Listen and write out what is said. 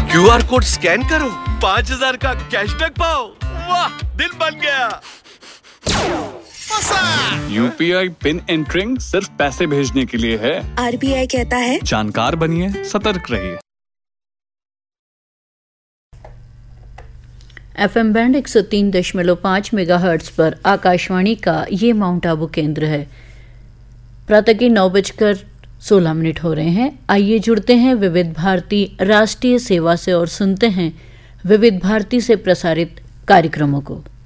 QR code scan करो, 5,000 का cashback पाओ। वाह, दिल बन गया। यूपीआई पिन एंटरिंग सिर्फ पैसे भेजने के लिए है। आरबीआई कहता है जानकार बनिए, सतर्क रहिए। एफएम बैंड 103.5 मेगाहर्ट्ज पर आकाशवाणी का ये माउंट आबू केंद्र है। प्रातः के 9:16 हो रहे हैं। आइए जुड़ते हैं विविध भारती राष्ट्रीय सेवा से और सुनते हैं विविध भारती से प्रसारित कार्यक्रमों को।